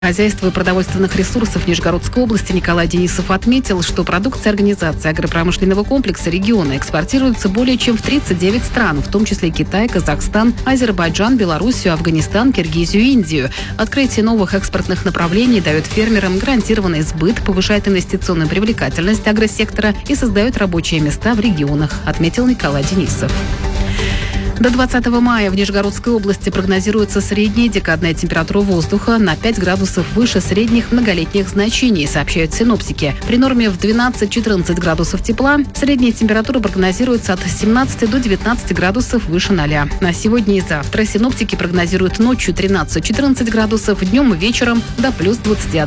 Хозяйства и продовольственных ресурсов Нижегородской области Николай Денисов отметил, что продукция организации агропромышленного комплекса региона экспортируется более чем в 39 стран, в том числе Китай, Казахстан, Азербайджан, Белоруссию, Афганистан, Киргизию и Индию. Открытие новых экспортных направлений дает фермерам гарантированный сбыт, повышает инвестиционную привлекательность агросектора и создает рабочие места в регионах, отметил Николай Денисов. До 20 мая в Нижегородской области прогнозируется средняя декадная температура воздуха на 5 градусов выше средних многолетних значений, сообщают синоптики. При норме в 12-14 градусов тепла средняя температура прогнозируется от 17 до 19 градусов выше 0. На сегодня и завтра синоптики прогнозируют ночью 13-14 градусов, днем и вечером до плюс 21.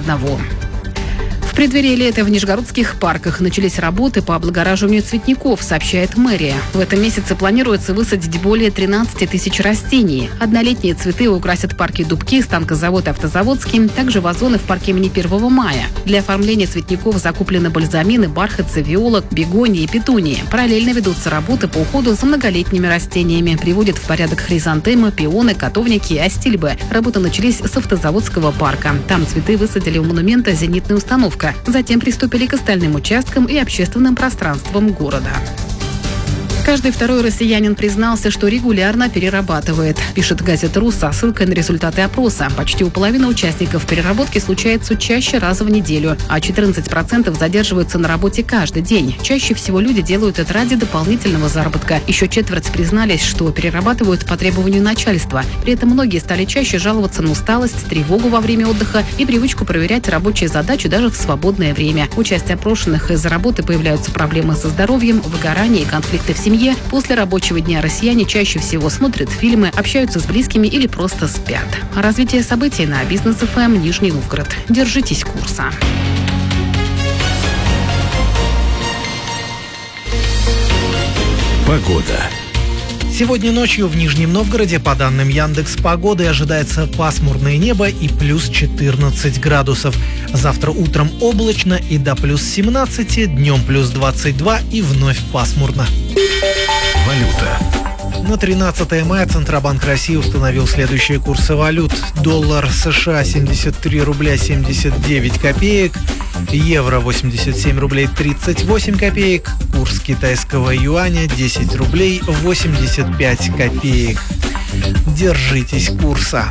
В преддверии лета в нижегородских парках начались работы по облагораживанию цветников, сообщает мэрия. В этом месяце планируется высадить более 13 тысяч растений. Однолетние цветы украсят парки Дубки, станкозавод Автозаводский, также вазоны в парке имени 1 мая. Для оформления цветников закуплены бальзамины, бархатцы, виола, бегонии и петунии. Параллельно ведутся работы по уходу за многолетними растениями. Приводят в порядок хризантемы, пионы, котовники и астильбы. Работы начались с Автозаводского парка. Там цветы высадили у монумента «Зенитная установка». Затем приступили к остальным участкам и общественным пространствам города. Каждый второй россиянин признался, что регулярно перерабатывает, пишет газета «РУ» со ссылкой на результаты опроса. Почти у половины участников переработки случается чаще раза в неделю, а 14% задерживаются на работе каждый день. Чаще всего люди делают это ради дополнительного заработка. Еще четверть признались, что перерабатывают по требованию начальства. При этом многие стали чаще жаловаться на усталость, тревогу во время отдыха и привычку проверять рабочие задачи даже в свободное время. У части опрошенных из-за работы появляются проблемы со здоровьем, выгорание и конфликты в семье. После рабочего дня россияне чаще всего смотрят фильмы, общаются с близкими или просто спят. Развитие событий на Бизнес ФМ Нижний Новгород. Держитесь курса. Погода. Сегодня ночью в Нижнем Новгороде, по данным Яндекс.Погоды, ожидается пасмурное небо и плюс 14 градусов. Завтра утром облачно и до плюс 17, днем плюс 22 и вновь пасмурно. Валюта. На 13 мая Центробанк России установил следующие курсы валют. Доллар США 73 рубля 79 копеек, евро 87 рублей 38 копеек, курс китайского юаня 10 рублей 85 копеек. Держитесь курса.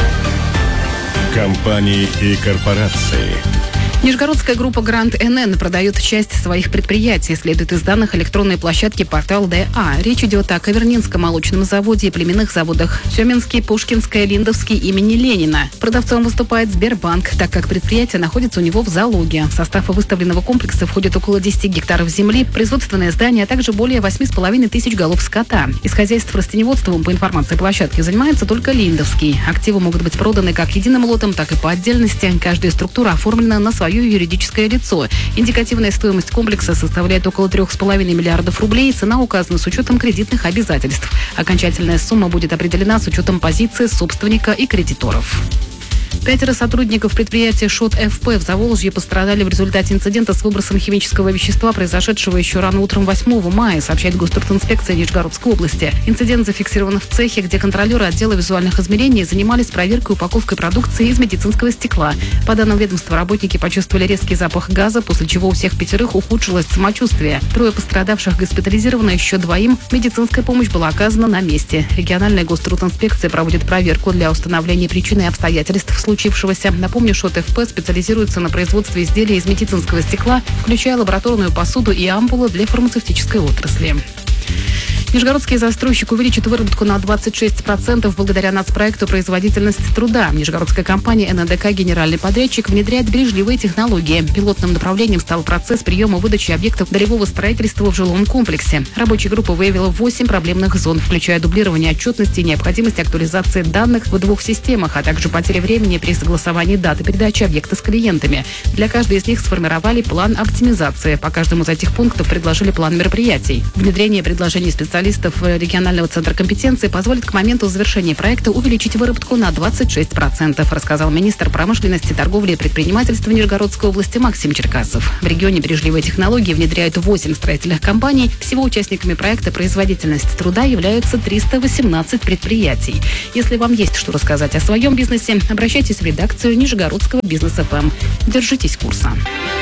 Компании и корпорации. Нижегородская группа Гранд НН продает часть своих предприятий, следует из данных электронной площадки портал ДА. Речь идет о Кавернинском молочном заводе и племенных заводах Семенский, Пушкинская, Линдовский имени Ленина. Продавцом выступает Сбербанк, так как предприятие находится у него в залоге. В состав выставленного комплекса входит около 10 гектаров земли, производственное здание, а также более 8,5 тысяч голов скота. Из хозяйств растеневодством, по информации площадки, занимается только Линдовский. Активы могут быть проданы как единым лотом, так и по отдельности. Каждая структура оформлена на свою юридическое лицо. Индикативная стоимость комплекса составляет около 3,5 миллиардов рублей. Цена указана с учетом кредитных обязательств. Окончательная сумма будет определена с учетом позиции собственника и кредиторов. 5 сотрудников предприятия ШОТ ФП в Заволжье пострадали в результате инцидента с выбросом химического вещества, произошедшего еще рано утром 8 мая, сообщает Гострудинспекция Нижегородской области. Инцидент зафиксирован в цехе, где контролеры отдела визуальных измерений занимались проверкой упаковкой продукции из медицинского стекла. По данным ведомства, работники почувствовали резкий запах газа, после чего у всех 5 ухудшилось самочувствие. 3 пострадавших госпитализировано, еще 2 медицинская помощь была оказана на месте. Региональная Гострудинспекция проводит проверку для установления причины и обстоятельств случившегося. Напомню, ШОТ ФП специализируется на производстве изделий из медицинского стекла, включая лабораторную посуду и ампулы для фармацевтической отрасли. Нижегородский застройщик увеличит выработку на 26% благодаря нацпроекту «Производительность труда». Нижегородская компания НДК «Генеральный подрядчик» внедряет бережливые технологии. Пилотным направлением стал процесс приема выдачи объектов долевого строительства в жилом комплексе. Рабочая группа выявила 8 проблемных зон, включая дублирование отчетности и необходимость актуализации данных в 2 системах, а также потери времени при согласовании даты передачи объекта с клиентами. Для каждой из них сформировали план оптимизации. По каждому из этих пунктов предложили план мероприятий. Внедрение предложений специалистов специалистов регионального центра компетенции позволит к моменту завершения проекта увеличить выработку на 26%, рассказал министр промышленности, торговли и предпринимательства Нижегородской области Максим Черкасов. В регионе бережливые технологии внедряют 8 строительных компаний. Всего участниками проекта «Производительность труда» являются 318 предприятий. Если вам есть что рассказать о своем бизнесе, обращайтесь в редакцию Нижегородского бизнес-ФМ. Держитесь курса.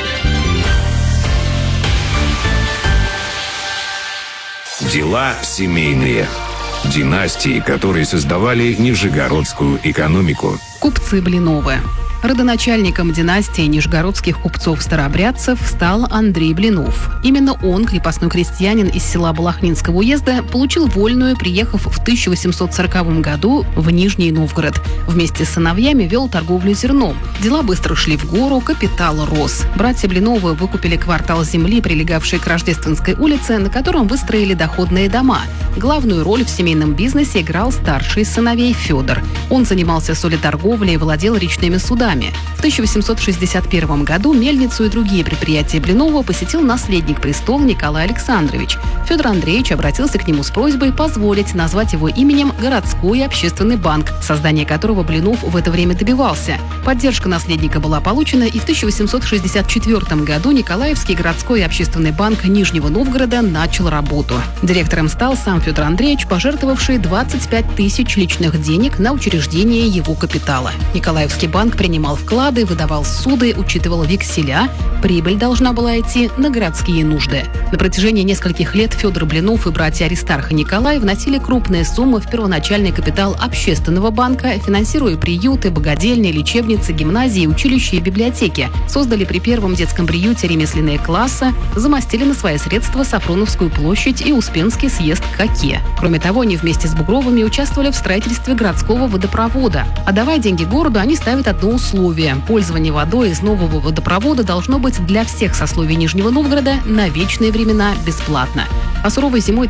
Дела семейные. Династии, которые создавали нижегородскую экономику. Купцы Блиновы. Родоначальником династии нижегородских купцов-старообрядцев стал Андрей Блинов. Именно он, крепостной крестьянин из села Балахнинского уезда, получил вольную, приехав в 1840 году в Нижний Новгород. Вместе с сыновьями вел торговлю зерном. Дела быстро шли в гору, капитал рос. Братья Блиновы выкупили квартал земли, прилегавший к Рождественской улице, на котором выстроили доходные дома. Главную роль в семейном бизнесе играл старший из сыновей Федор. Он занимался солеторговлей и владел речными судами. В 1861 году мельницу и другие предприятия Блинова посетил наследник престола Николай Александрович. Федор Андреевич обратился к нему с просьбой позволить назвать его именем городской общественный банк, создание которого Блинов в это время добивался. Поддержка наследника была получена, и в 1864 году Николаевский городской общественный банк Нижнего Новгорода начал работу. Директором стал сам Федор Андреевич, пожертвовавший 25 тысяч личных денег на учреждение его капитала. Николаевский банк принимал вклады, выдавал суды, учитывал векселя. Прибыль должна была идти на городские нужды. На протяжении нескольких лет Федор Блинов и братья Аристарх и Николай вносили крупные суммы в первоначальный капитал общественного банка, финансируя приюты, богадельни, лечебницы, гимназии, училища и библиотеки. Создали при первом детском приюте ремесленные классы, замостили на свои средства Сафроновскую площадь и Успенский съезд Коке. Кроме того, они вместе с Бугровыми участвовали в строительстве городского водопровода. Отдавая деньги городу, они ставят одно условие. Пользование водой из нового водопровода должно быть для всех сословий Нижнего Новгорода на вечные времена бесплатно. А суровой зимой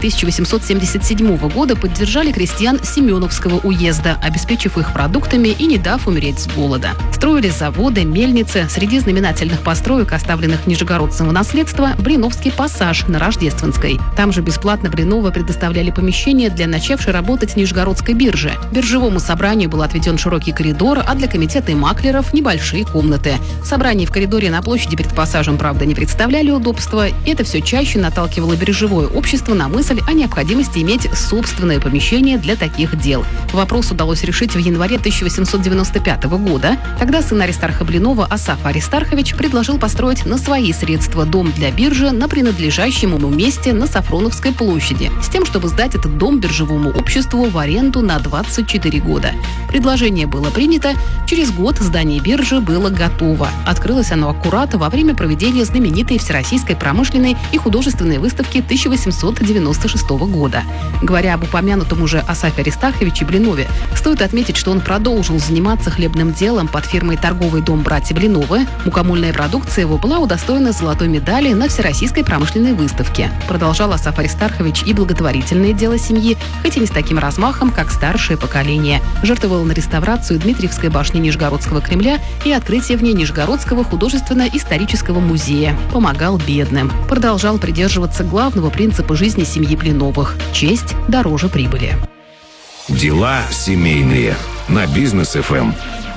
1877 года поддержали крестьян Семеновского уезда, обеспечив их продуктами и не дав умереть с голода. Строили заводы, мельницы. Среди знаменательных построек, оставленных нижегородцам в наследство, Блиновский пассаж на Рождественской. Там же бесплатно Блиновы предоставляли помещение для начавшей работать Нижегородской биржи. Биржевому собранию был отведен широкий коридор, а для комитета и маклеров небольшие комнаты. Собрания в коридоре на площади перед пассажем, правда, не представляли удобства. Это все чаще наталкивало биржевое общество на мысль о необходимости иметь собственное помещение для таких дел. Вопрос удалось решить в январе 1895 года. Тогда сын Аристарха Блинова Асаф Аристархович предложил построить на свои средства дом для биржи на принадлежащем ему месте на Сафроновской площади, с тем, чтобы сдать этот дом биржевому обществу в аренду на 24 года. Предложение было принято. Через год здание биржи было готово. Открылось оно аккурат во время проведения знаменитой Всероссийской промышленной и художественной выставки 1896 года. Говоря об упомянутом уже Асафе Аристарховиче Блинове, стоит отметить, что он продолжил заниматься хлебным делом под фирмой «Торговый дом братья Блиновы». Мукомольная продукция его была удостоена золотой медали на Всероссийской промышленной выставке. Продолжал Асаф Аристархович и благотворительное дело семьи, хоть и не с таким размахом, как старшее поколение. Жертвовал на реставрацию Дмитриевской башни Нижегородского Кремля и открытие в ней Нижегородского художественно-исторического музея. Помогал бедным. Продолжал придерживаться главного принципа жизни семьи Блиновых – честь дороже прибыли. Дела семейные. На Бизнес-ФМ.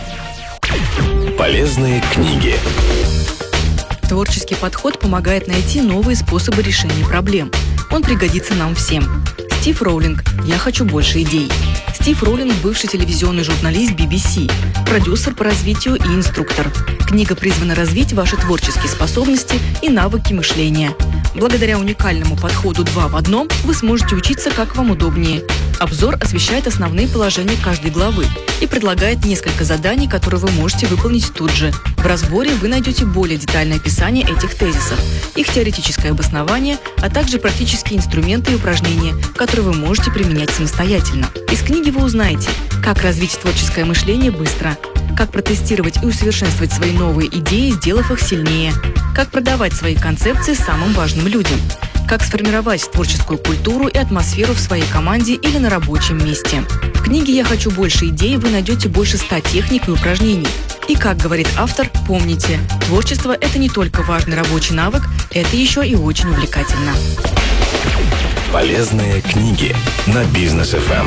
Полезные книги. Творческий подход помогает найти новые способы решения проблем. Он пригодится нам всем. Стив Роулинг «Я хочу больше идей». Стив Роулинг – бывший телевизионный журналист BBC, продюсер по развитию и инструктор. Книга призвана развить ваши творческие способности и навыки мышления. Благодаря уникальному подходу 2 в 1 вы сможете учиться, как вам удобнее. Обзор освещает основные положения каждой главы и предлагает несколько заданий, которые вы можете выполнить тут же. В разборе вы найдете более детальное описание этих тезисов, их теоретическое обоснование, а также практические инструменты и упражнения, которые вы можете применять самостоятельно. Из книги вы узнаете, как развить творческое мышление быстро, как протестировать и усовершенствовать свои новые идеи, сделав их сильнее, как продавать свои концепции самым важным людям, как сформировать творческую культуру и атмосферу в своей команде или на рабочем месте. В книге «Я хочу больше идей» вы найдете больше 100 техник и упражнений. И, как говорит автор, помните, творчество – это не только важный рабочий навык, это еще и очень увлекательно. Полезные книги на Бизнес ФМ.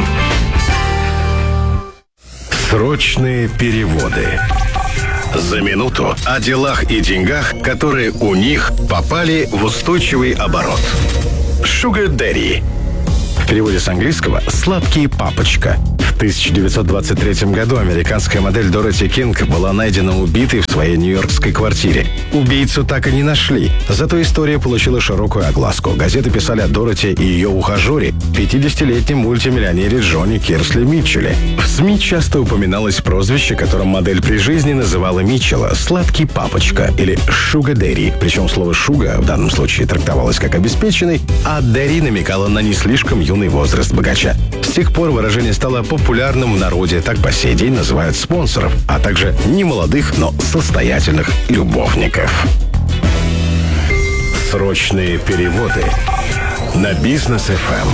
Срочные переводы. За минуту о делах и деньгах, которые у них попали в устойчивый оборот. Sugar Daddy. В переводе с английского «сладкий папочка». В 1923 году американская модель Дороти Кинг была найдена убитой в своей нью-йоркской квартире. Убийцу так и не нашли. Зато история получила широкую огласку. Газеты писали о Дороти и ее ухажере, 50-летнем мультимиллионере Джонни Кирсли Митчелле. В СМИ часто упоминалось прозвище, которым модель при жизни называла Митчелла «сладкий папочка» или «sugar daddy». Причем слово «шуга» в данном случае трактовалось как «обеспеченный», а «daddy» намекало на не слишком юный возраст богача. С тех пор выражение стало популярным в народе, так по сей день называют спонсоров, а также немолодых, но состоятельных любовников. Срочные переводы на Бизнес ФМ.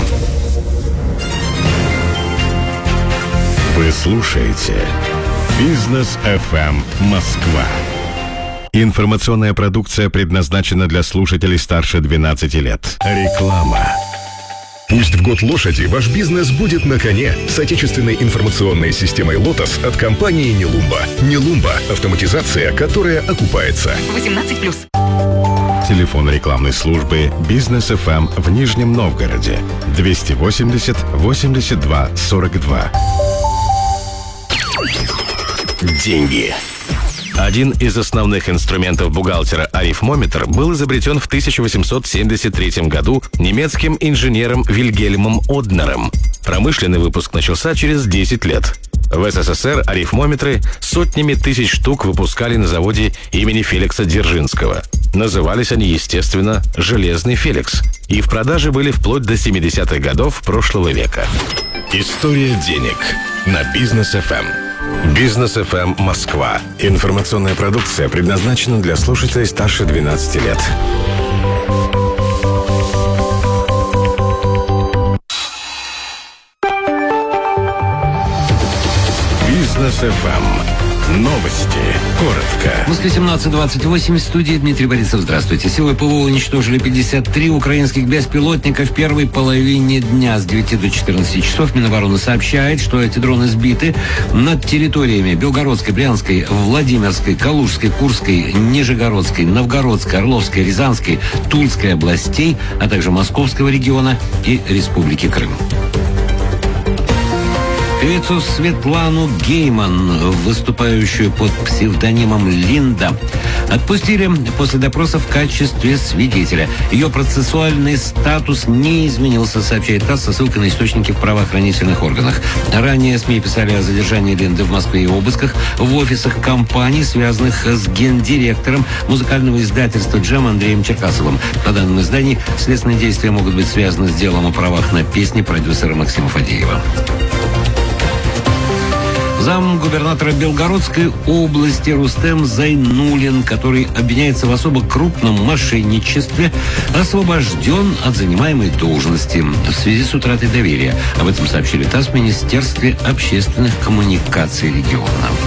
Вы слушаете Бизнес ФМ Москва. Информационная продукция предназначена для слушателей старше 12 лет. Реклама. Пусть в год лошади ваш бизнес будет на коне с отечественной информационной системой «Лотос» от компании «Нелумба». «Нелумба» – автоматизация, которая окупается. 18+. Телефон рекламной службы Бизнес ФМ в Нижнем Новгороде 280 82 42. Деньги. Один из основных инструментов бухгалтера арифмометр был изобретен в 1873 году немецким инженером Вильгельмом Однером. Промышленный выпуск начался через 10 лет. В СССР арифмометры сотнями тысяч штук выпускали на заводе имени Феликса Дзержинского. Назывались они, естественно, «Железный Феликс». И в продаже были вплоть до 70-х годов прошлого века. История денег на Бизнес ФМ. Бизнес ФМ Москва. Информационная продукция предназначена для слушателей старше 12 лет. Бизнес ФМ. Новости. Коротко. В Москве 17:28, в студии Дмитрий Борисов. Здравствуйте. Силы ПВО уничтожили 53 украинских беспилотника в первой половине дня с 9 до 14 часов. Минобороны сообщает, что эти дроны сбиты над территориями Белгородской, Брянской, Владимирской, Калужской, Курской, Нижегородской, Новгородской, Орловской, Рязанской, Тульской областей, а также Московского региона и Республики Крым. Певицу Светлану Гейман, выступающую под псевдонимом Линда, отпустили после допроса в качестве свидетеля. Ее процессуальный статус не изменился, сообщает ТАСС со ссылкой на источники в правоохранительных органах. Ранее СМИ писали о задержании Линды в Москве и обысках в офисах компаний, связанных с гендиректором музыкального издательства «Джем» Андреем Черкасовым. По данным изданий, следственные действия могут быть связаны с делом о правах на песни продюсера Максима Фадеева. Замгубернатора Белгородской области Рустем Зайнуллин, который обвиняется в особо крупном мошенничестве, освобожден от занимаемой должности в связи с утратой доверия. Об этом сообщили ТАСС в Министерстве общественных коммуникаций региона.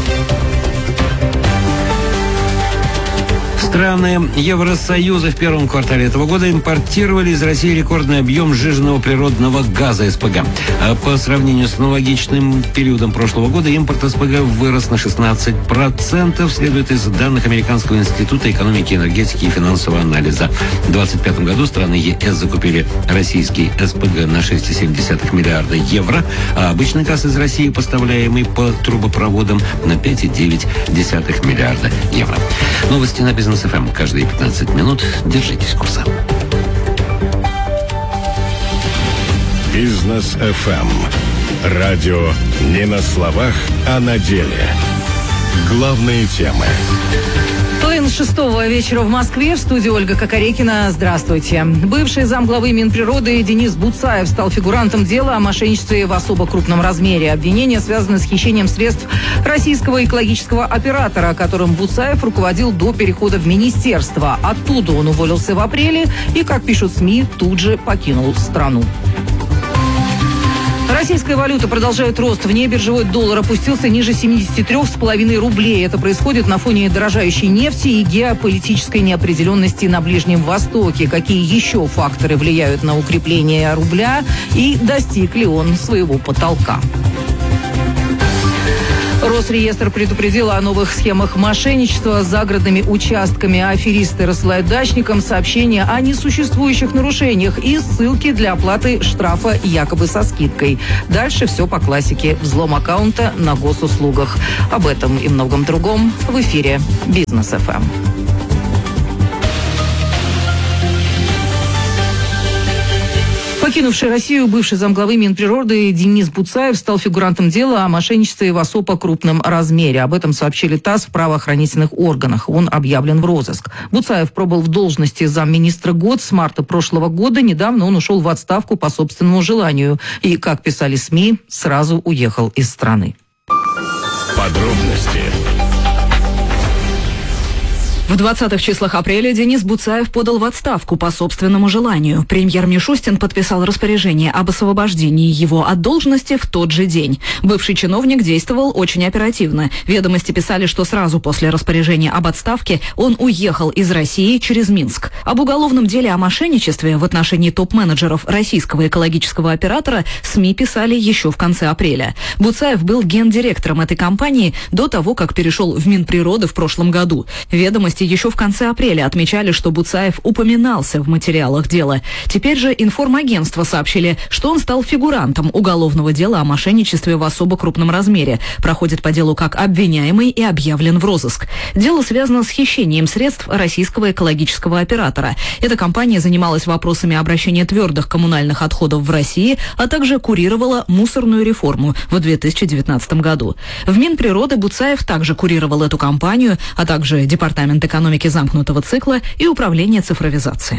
Страны Евросоюза в первом квартале этого года импортировали из России рекордный объем сжиженного природного газа СПГ. А по сравнению с аналогичным периодом прошлого года импорт СПГ вырос на 16%, следует из данных Американского института экономики, энергетики и финансового анализа. В 2025 году страны ЕС закупили российский СПГ на 6,7 миллиарда евро, а обычный газ из России, поставляемый по трубопроводам, на 5,9 миллиарда евро. Новости на Бизнес ФМ каждые 15 минут. Держитесь курса. Бизнес ФМ. Радио не на словах, а на деле. Главные темы. Половина шестого вечера в Москве. В студии Ольга Кокорекина. Здравствуйте. Бывший замглавы Минприроды Денис Буцаев стал фигурантом дела о мошенничестве в особо крупном размере. Обвинения связаны с хищением средств российского экологического оператора, которым Буцаев руководил до перехода в министерство. Оттуда он уволился в апреле и, как пишут СМИ, тут же покинул страну. Российская валюта продолжает рост. Вне биржевой доллар опустился ниже 73,5 рублей. Это происходит на фоне дорожающей нефти и геополитической неопределенности на Ближнем Востоке. Какие еще факторы влияют на укрепление рубля и достиг ли он своего потолка? Росреестр предупредил о новых схемах мошенничества с загородными участками. Аферисты рассылают дачникам сообщения о несуществующих нарушениях и ссылки для оплаты штрафа якобы со скидкой. Дальше все по классике. Взлом аккаунта на госуслугах. Об этом и многом другом в эфире Бизнес ФМ. Покинувший Россию бывший замглавы Минприроды Денис Буцаев стал фигурантом дела о мошенничестве в особо крупном размере. Об этом сообщили ТАСС в правоохранительных органах. Он объявлен в розыск. Буцаев пробыл в должности замминистра год с марта прошлого года. Недавно он ушел в отставку по собственному желанию. И, как писали СМИ, сразу уехал из страны. Подробности. В 20-х числах апреля Денис Буцаев подал в отставку по собственному желанию. Премьер Мишустин подписал распоряжение об освобождении его от должности в тот же день. Бывший чиновник действовал очень оперативно. Ведомости писали, что сразу после распоряжения об отставке он уехал из России через Минск. Об уголовном деле о мошенничестве в отношении топ-менеджеров российского экологического оператора СМИ писали еще в конце апреля. Буцаев был гендиректором этой компании до того, как перешел в Минприроды в прошлом году. Ведомости еще в конце апреля отмечали, что Буцаев упоминался в материалах дела. Теперь же информагентства сообщили, что он стал фигурантом уголовного дела о мошенничестве в особо крупном размере. Проходит по делу как обвиняемый и объявлен в розыск. Дело связано с хищением средств российского экологического оператора. Эта компания занималась вопросами обращения твердых коммунальных отходов в России, а также курировала мусорную реформу в 2019 году. В Минприроды Буцаев также курировал эту компанию, а также Департамент экономики замкнутого цикла и управление цифровизации.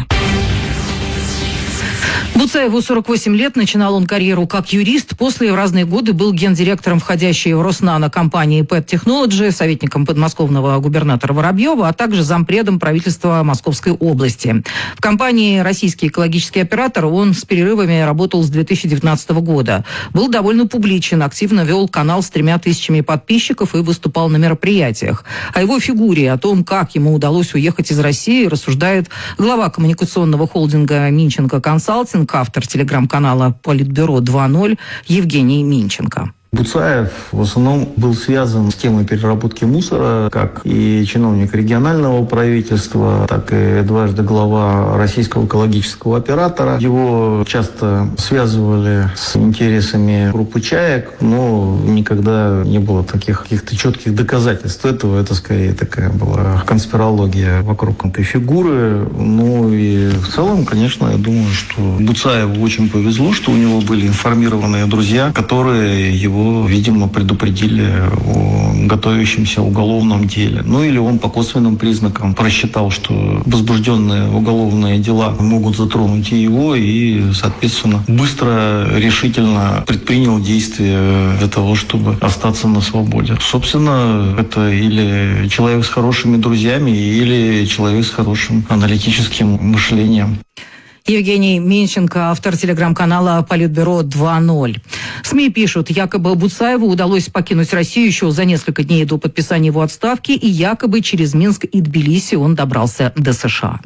Буцаеву 48 лет. Начинал он карьеру как юрист. После в разные годы был гендиректором входящей в Роснано компании Pet Technology, советником подмосковного губернатора Воробьева, а также зампредом правительства Московской области. В компании «Российский экологический оператор» он с перерывами работал с 2019 года. Был довольно публичен, активно вел канал с 3000 подписчиков и выступал на мероприятиях. О его фигуре, о том, как ему удалось уехать из России, рассуждает глава коммуникационного холдинга «Минченко Консалтинг», автор телеграм-канала «Политбюро 2.0» Евгений Минченко. Буцаев в основном был связан с темой переработки мусора, как и чиновник регионального правительства, так и дважды глава российского экологического оператора. Его часто связывали с интересами группы ЧАЕК, но никогда не было таких каких-то четких доказательств этого. Это скорее такая была конспирология вокруг этой фигуры. Ну и в целом, конечно, я думаю, что Буцаеву очень повезло, что у него были информированные друзья, которые его, видимо, предупредили о готовящемся уголовном деле. Ну или он по косвенным признакам просчитал, что возбужденные уголовные дела могут затронуть и его, и, соответственно, быстро, решительно предпринял действия для того, чтобы остаться на свободе. Собственно, это или человек с хорошими друзьями, или человек с хорошим аналитическим мышлением. Евгений Минченко, автор телеграм-канала «Политбюро 2.0». СМИ пишут, якобы Буцаеву удалось покинуть Россию еще за несколько дней до подписания его отставки, и якобы через Минск и Тбилиси он добрался до США.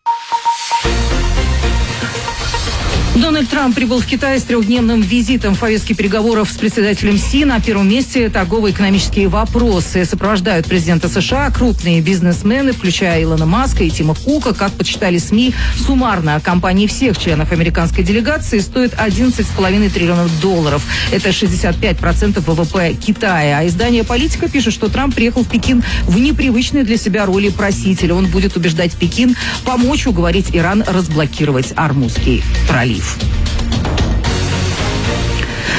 Дональд Трамп прибыл в Китай с трехдневным визитом. В повестке переговоров с председателем Си на первом месте торгово-экономические вопросы. Сопровождают президента США крупные бизнесмены, включая Илона Маска и Тима Кука. Как подсчитали СМИ, суммарно компании всех членов американской делегации стоит $11,5 триллионов. Это 65% ВВП Китая. А издание «Политика» пишет, что Трамп приехал в Пекин в непривычной для себя роли просителя. Он будет убеждать Пекин помочь уговорить Иран разблокировать Ормузский пролив. Что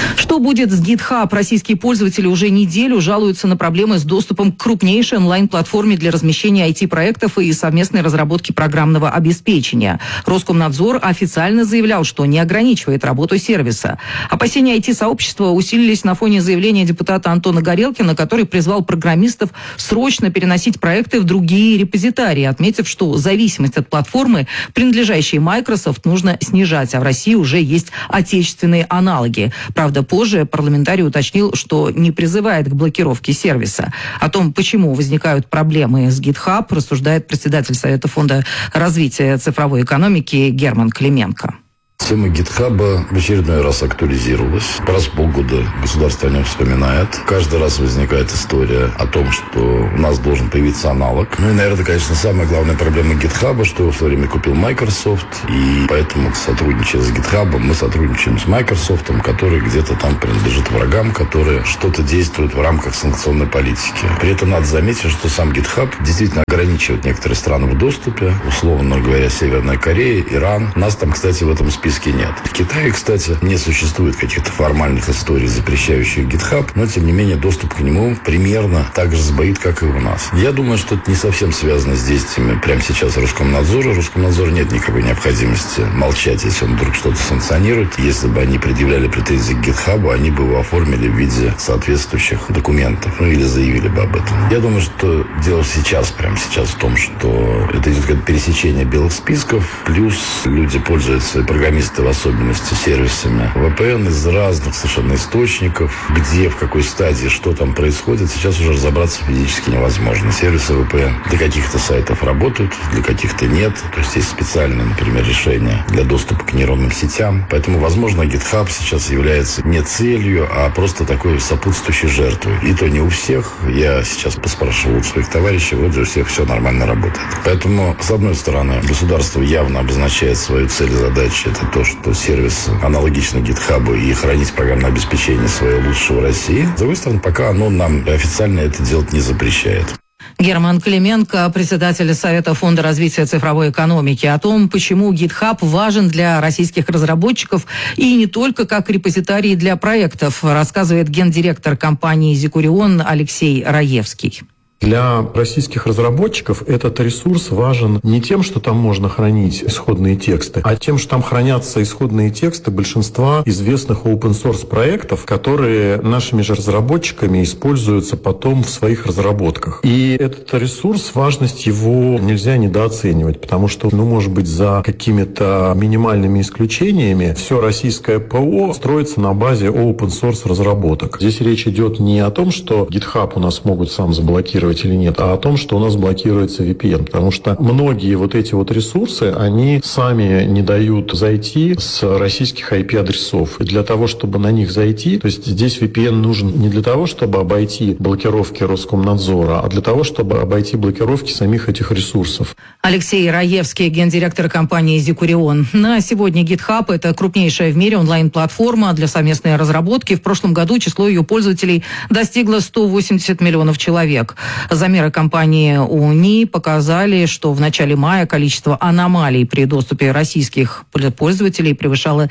будет с GitHub? Российские пользователи уже неделю жалуются на проблемы с доступом к крупнейшей онлайн-платформе для размещения IT-проектов и совместной разработки программного обеспечения. Роскомнадзор официально заявлял, что не ограничивает работу сервиса. Опасения IT-сообщества усилились на фоне заявления депутата Антона Горелкина, который призвал программистов срочно переносить проекты в другие репозитарии, отметив, что зависимость от платформы, принадлежащей Microsoft, нужно снижать, а в России уже есть отечественные аналоги. Правда, позже парламентарий уточнил, что не призывает к блокировке сервиса. О том, почему возникают проблемы с GitHub, рассуждает председатель Совета фонда развития цифровой экономики Герман Клименко. Тема GitHub в очередной раз актуализировалась. Раз в полгода государство о нем вспоминает. Каждый раз возникает история о том, что у нас должен появиться аналог. Ну и, наверное, конечно, самая главная проблема GitHub, что его в свое время купил Microsoft. И поэтому, сотрудничая с GitHub, мы сотрудничаем с Microsoft, который где-то там принадлежит врагам, которые что-то действуют в рамках санкционной политики. При этом надо заметить, что сам GitHub действительно ограничивает некоторые страны в доступе. Условно говоря, Северная Корея, Иран. Нас там, кстати, в этом списке нет. В Китае, кстати, не существует каких-то формальных историй, запрещающих GitHub, но, тем не менее, доступ к нему примерно так же сбоит, как и у нас. Я думаю, что это не совсем связано с действиями прямо сейчас Роскомнадзора. Роскомнадзору нет никакой необходимости молчать, если он вдруг что-то санкционирует. Если бы они предъявляли претензии к GitHub, они бы его оформили в виде соответствующих документов, ну или заявили бы об этом. Я думаю, что дело прямо сейчас в том, что это идет как пересечение белых списков, плюс люди пользуются, и программисты в особенности, сервисами VPN из разных совершенно источников, где, в какой стадии, что там происходит, сейчас уже разобраться физически невозможно. Сервисы VPN для каких-то сайтов работают, для каких-то нет. То есть есть специальные, например, решения для доступа к нейронным сетям. Поэтому, возможно, GitHub сейчас является не целью, а просто такой сопутствующей жертвой. И то не у всех. Я сейчас поспрашивал у своих товарищей, вроде у всех все нормально работает. Поэтому, с одной стороны, государство явно обозначает свою цель и задачу. Это то, что сервис аналогично GitHub и хранить программное обеспечение свое лучше в России. С другой стороны, пока оно нам официально это делать не запрещает. Герман Клименко, председатель Совета фонда развития цифровой экономики, о том, почему GitHub важен для российских разработчиков и не только как репозитарий для проектов, рассказывает гендиректор компании «Зикурион» Алексей Раевский. Для российских разработчиков этот ресурс важен не тем, что там можно хранить исходные тексты, а тем, что там хранятся исходные тексты большинства известных open-source проектов, которые нашими же разработчиками используются потом в своих разработках. И этот ресурс, важность его нельзя недооценивать, потому что, может быть, за какими-то минимальными исключениями все российское ПО строится на базе open-source разработок. Здесь речь идет не о том, что GitHub у нас могут сам заблокировать или нет, а о том, что у нас блокируется VPN, потому что многие вот эти вот ресурсы, они сами не дают зайти с российских IP-адресов. И для того, чтобы на них зайти, то есть здесь VPN нужен не для того, чтобы обойти блокировки Роскомнадзора, а для того, чтобы обойти блокировки самих этих ресурсов. Алексей Раевский, гендиректор компании «Зикурион». На сегодня GitHub – это крупнейшая в мире онлайн-платформа для совместной разработки. В прошлом году число ее пользователей достигло 180 миллионов человек. Замеры компании УНИ показали, что в начале мая количество аномалий при доступе российских пользователей превышало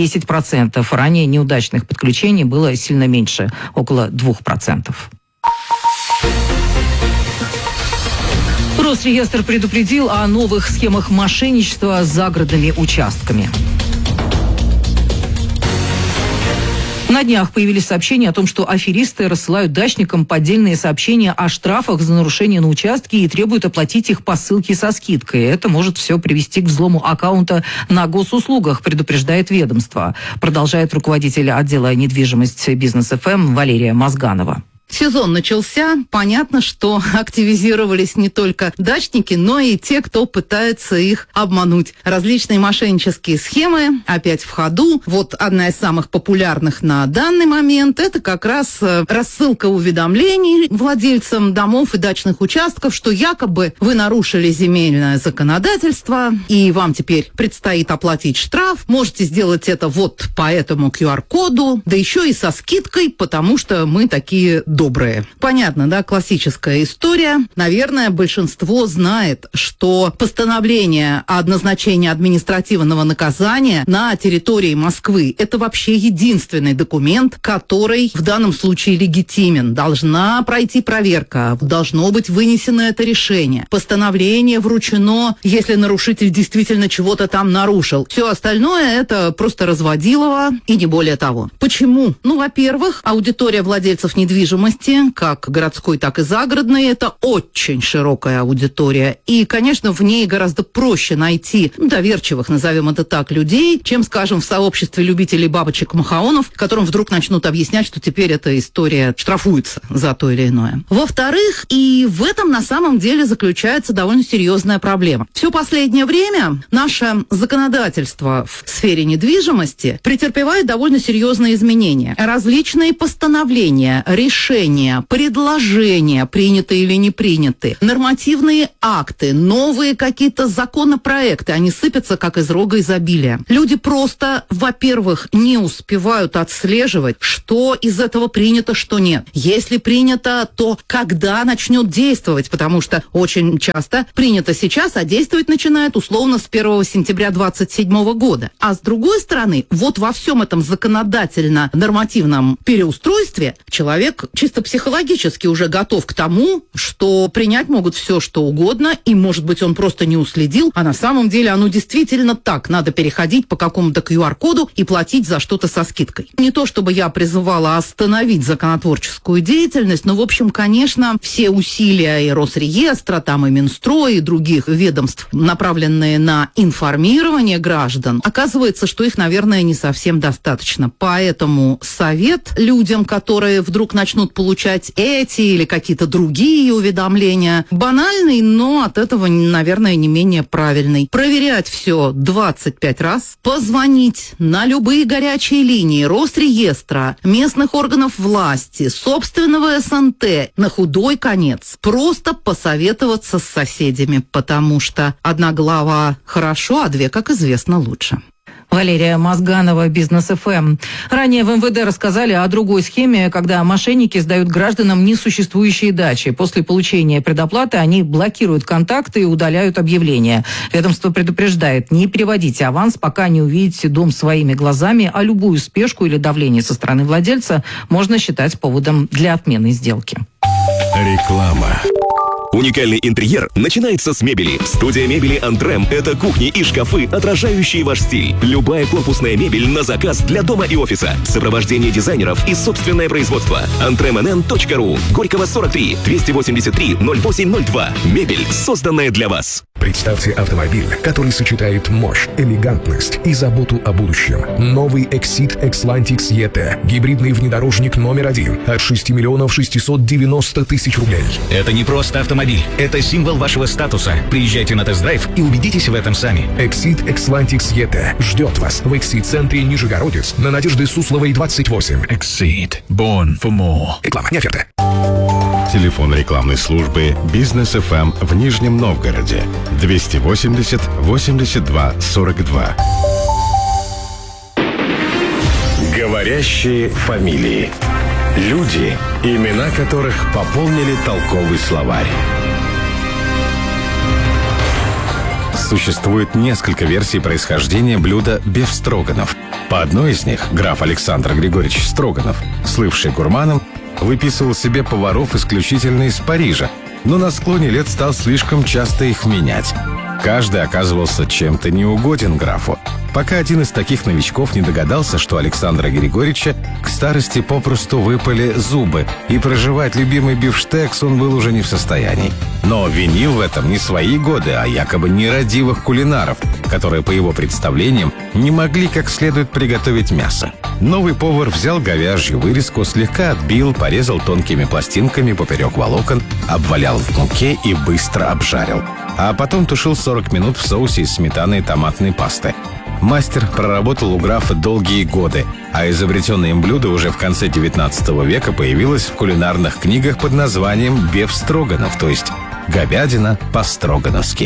10%. Ранее неудачных подключений было сильно меньше, около 2%. Росреестр предупредил о новых схемах мошенничества с загородными участками. На днях появились сообщения о том, что аферисты рассылают дачникам поддельные сообщения о штрафах за нарушение на участке и требуют оплатить их по ссылке со скидкой. Это может все привести к взлому аккаунта на госуслугах, предупреждает ведомство. Продолжает руководитель отдела недвижимость Бизнес-ФМ Валерия Мозганова. Сезон начался. Понятно, что активизировались не только дачники, но и те, кто пытается их обмануть. Различные мошеннические схемы опять в ходу. Вот одна из самых популярных на данный момент – это как раз рассылка уведомлений владельцам домов и дачных участков, что якобы вы нарушили земельное законодательство, и вам теперь предстоит оплатить штраф. Можете сделать это вот по этому QR-коду, да еще и со скидкой, потому что мы такие добрые. добрые. Понятно, да, классическая история. Наверное, большинство знает, что постановление о назначении административного наказания на территории Москвы – это вообще единственный документ, который в данном случае легитимен. Должна пройти проверка, должно быть вынесено это решение. Постановление вручено, если нарушитель действительно чего-то там нарушил. Все остальное – это просто разводилово и не более того. Почему? Ну, во-первых, аудитория владельцев недвижимости, как городской, так и загородной, это очень широкая аудитория. И, конечно, в ней гораздо проще найти доверчивых, назовем это так, людей, чем, скажем, в сообществе любителей бабочек-махаонов, которым вдруг начнут объяснять, что теперь эта история штрафуется за то или иное. Во-вторых, и в этом на самом деле заключается довольно серьезная проблема. Все последнее время наше законодательство в сфере недвижимости претерпевает довольно серьезные изменения. Различные постановления, решения, предложения, принятые или не принятые, нормативные акты, новые какие-то законопроекты, они сыпятся как из рога изобилия. Люди просто, во-первых, не успевают отслеживать, что из этого принято, что нет. Если принято, то когда начнет действовать, потому что очень часто принято сейчас, а действовать начинает условно с 1 сентября 2027 года. А с другой стороны, вот во всем этом законодательно-нормативном переустройстве человек чисто психологически уже готов к тому, что принять могут все, что угодно, и, может быть, он просто не уследил, а на самом деле оно действительно так. Надо переходить по какому-то QR-коду и платить за что-то со скидкой. Не то чтобы я призывала остановить законотворческую деятельность, но, в общем, конечно, все усилия и Росреестра, там и Минстрой, и других ведомств, направленные на информирование граждан, оказывается, что их, наверное, не совсем достаточно. Поэтому совет людям, которые вдруг начнут получать эти или какие-то другие уведомления, банальный, но от этого, наверное, не менее правильный. Проверять все 25 раз, позвонить на любые горячие линии Росреестра, местных органов власти, собственного СНТ, на худой конец. Просто посоветоваться с соседями, потому что одна голова хорошо, а две, как известно, лучше. Валерия Мозганова, Бизнес ФМ. Ранее в МВД рассказали о другой схеме, когда мошенники сдают гражданам несуществующие дачи. После получения предоплаты они блокируют контакты и удаляют объявления. Ведомство предупреждает: не переводите аванс, пока не увидите дом своими глазами, а любую спешку или давление со стороны владельца можно считать поводом для отмены сделки. Реклама. Уникальный интерьер начинается с мебели. Студия мебели «Антрем» — это кухни и шкафы, отражающие ваш стиль. Любая корпусная мебель на заказ для дома и офиса. Сопровождение дизайнеров и собственное производство. antremnn.ru. Горького 43, 283 0802. Мебель, созданная для вас. Представьте автомобиль, который сочетает мощь, элегантность и заботу о будущем. Новый Exit Xlantics ET. Гибридный внедорожник номер 1 от 6 миллионов 690 тысяч рублей. Это не просто автомобиль, это символ вашего статуса. Приезжайте на тест-драйв и убедитесь в этом сами. Exit Xlantics ET ждет вас в Exit-центре Нижегородец на Надежды Сусловой 28. Exit. Born for more. Реклама, не оферта. Телефон рекламной службы «Бизнес ФМ» в Нижнем Новгороде 280 82 42. Говорящие фамилии. Люди, имена которых пополнили толковый словарь. Существует несколько версий происхождения блюда бефстроганов. По одной из них граф Александр Григорьевич Строганов, слывший гурманом, выписывал себе поваров исключительно из Парижа, но на склоне лет стал слишком часто их менять. Каждый оказывался чем-то неугоден графу, пока один из таких новичков не догадался, что Александра Григорьевича к старости попросту выпали зубы, и проживать любимый бифштекс он был уже не в состоянии. Но винил в этом не свои годы, а якобы нерадивых кулинаров, которые, по его представлениям, не могли как следует приготовить мясо. Новый повар взял говяжью вырезку, слегка отбил, порезал тонкими пластинками поперек волокон, обвалял в муке и быстро обжарил. А потом тушил 40 минут в соусе из сметаны и томатной пасты. Мастер проработал у графа долгие годы, а изобретенное им блюдо уже в конце 19 века появилось в кулинарных книгах под названием бефстроганов, то есть говядина по-строгановски.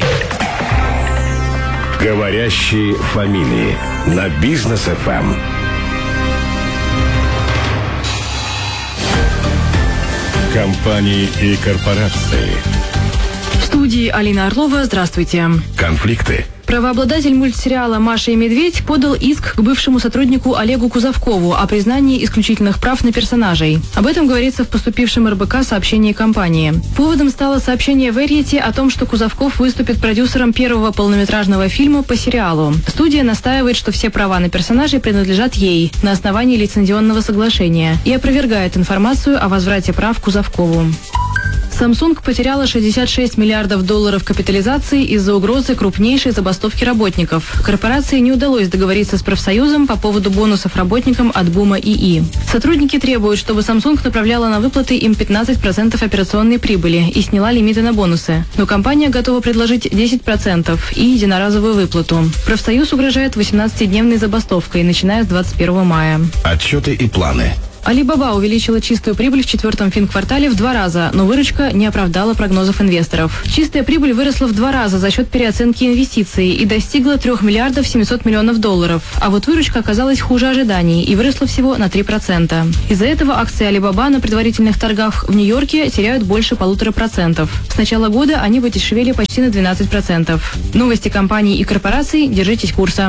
Говорящие фамилии на Бизнес ФМ. Компании и корпорации. В студии Алина Орлова. Здравствуйте. Конфликты. Правообладатель мультсериала «Маша и медведь» подал иск к бывшему сотруднику Олегу Кузовкову о признании исключительных прав на персонажей. Об этом говорится в поступившем РБК сообщении компании. Поводом стало сообщение Variety о том, что Кузовков выступит продюсером первого полнометражного фильма по сериалу. Студия настаивает, что все права на персонажей принадлежат ей на основании лицензионного соглашения и опровергает информацию о возврате прав Кузовкову. Samsung потеряла $66 миллиардов капитализации из-за угрозы крупнейшей забастовки работников. Корпорации не удалось договориться с профсоюзом по поводу бонусов работникам от Бума ИИ. Сотрудники требуют, чтобы Samsung направляла на выплаты им 15% операционной прибыли и сняла лимиты на бонусы. Но компания готова предложить 10% и единоразовую выплату. Профсоюз угрожает 18-дневной забастовкой, начиная с 21 мая. Отчеты и планы. Alibaba увеличила чистую прибыль в четвертом финквартале в 2 раза, но выручка не оправдала прогнозов инвесторов. Чистая прибыль выросла в 2 раза за счет переоценки инвестиций и достигла $3 миллиардов 700 миллионов, а вот выручка оказалась хуже ожиданий и выросла всего на 3%. Из-за этого акции Alibaba на предварительных торгах в Нью-Йорке теряют больше 1,5%. С начала года они подешевели почти на 12%. Новости компаний и корпораций. Держитесь курса.